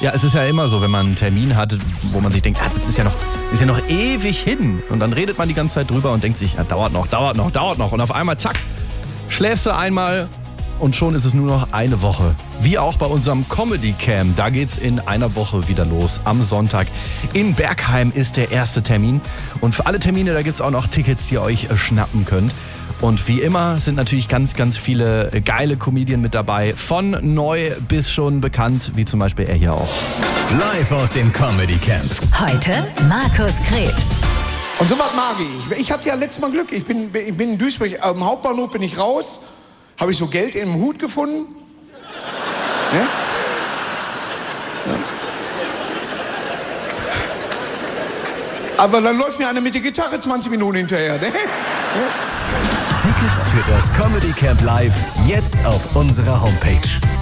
Ja, es ist ja immer so, wenn man einen Termin hat, wo man sich denkt, das ist ja noch ewig hin. Und dann redet man die ganze Zeit drüber und denkt sich, dauert noch. Und auf einmal, zack, schläfst du einmal und schon ist es nur noch eine Woche. Wie auch bei unserem Comedy Camp. Da geht's in einer Woche wieder los. Am Sonntag in Bergheim ist der erste Termin. Und für alle Termine, da gibt's auch noch Tickets, die ihr euch schnappen könnt. Und wie immer sind natürlich ganz, ganz viele geile Comedien mit dabei. Von neu bis schon bekannt, wie zum Beispiel er hier auch. Live aus dem Comedy Camp. Heute Markus Krebs. Und so was mag ich. Ich hatte ja letztes Mal Glück. Ich bin in Duisburg, am Hauptbahnhof bin ich raus. Habe ich so Geld in einem Hut gefunden. Ja? Ja. Aber dann läuft mir einer mit der Gitarre 20 Minuten hinterher. Ne? Ja. Tickets für das Comedy Camp Live jetzt auf unserer Homepage.